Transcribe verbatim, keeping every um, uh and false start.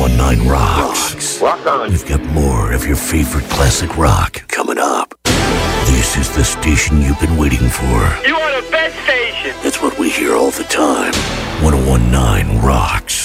1019 Rocks. Rock on. We've got more of your favorite classic rock coming up. This is the station you've been waiting for. You are the best station. That's what we hear all the time. ten nineteen Rocks.